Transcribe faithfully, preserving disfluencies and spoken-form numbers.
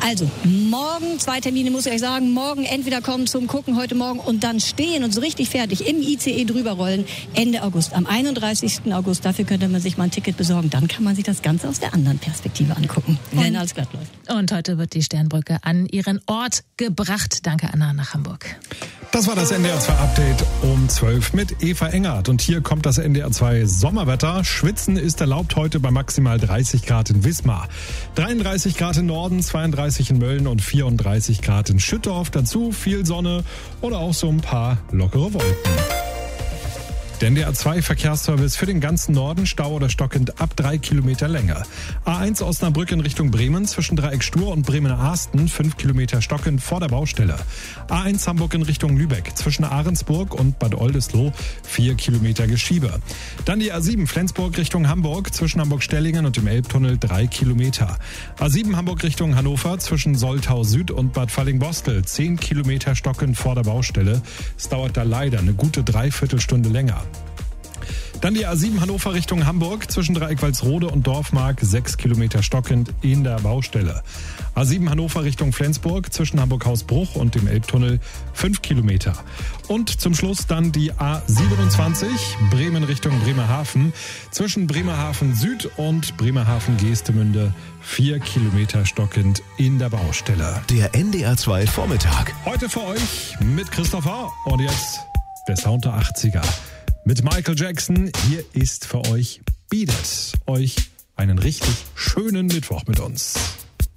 Also, morgen, zwei Termine muss ich euch sagen, morgen entweder kommen zum Gucken heute Morgen und dann stehen und so richtig fertig im I C E drüber rollen, Ende August, am einunddreißigsten August. Dafür könnte man sich mal ein Ticket besorgen. Dann kann man sich das Ganze aus der anderen Perspektive angucken, wenn alles glatt läuft. Und heute wird die Sternbrücke an ihren Ort gebracht. Danke, Anna, nach Hamburg. Das war das N D R zwei Update um zwölf mit Eva Engert. Und hier kommt das N D R zwei Sommerwetter. Schwitzen ist erlaubt heute bei maximal dreißig Grad in Wismar. dreiunddreißig Grad im Norden, zweiunddreißig in Mölln und vierunddreißig Grad in Schüttorf. Dazu viel Sonne oder auch so ein paar lockere Wolken. Der N D R zwei Verkehrsservice für den ganzen Norden, Stau oder stockend ab drei Kilometer Länge. A eins Osnabrück in Richtung Bremen zwischen Dreieck Stur und Bremen-Ahsten, fünf Kilometer stockend vor der Baustelle. A eins Hamburg in Richtung Lübeck zwischen Ahrensburg und Bad Oldesloe, vier Kilometer Geschiebe. Dann die A sieben Flensburg Richtung Hamburg zwischen Hamburg-Stellingen und dem Elbtunnel, drei Kilometer. A sieben Hamburg Richtung Hannover zwischen Soltau Süd und Bad Fallingbostel, zehn Kilometer stockend vor der Baustelle. Es dauert da leider eine gute Dreiviertelstunde länger. Dann die A sieben Hannover Richtung Hamburg zwischen Dreieck-Walsrode und Dorfmark, sechs Kilometer stockend in der Baustelle. A sieben Hannover Richtung Flensburg zwischen Hamburg-Hausbruch und dem Elbtunnel, fünf Kilometer. Und zum Schluss dann die A siebenundzwanzig Bremen Richtung Bremerhaven zwischen Bremerhaven Süd und Bremerhaven-Geestemünde, vier Kilometer stockend in der Baustelle. Der N D R zwei Vormittag. Heute für euch mit Christopher und jetzt der Sound der achtziger. Mit Michael Jackson, hier ist für euch Beat It. Euch einen richtig schönen Mittwoch mit uns.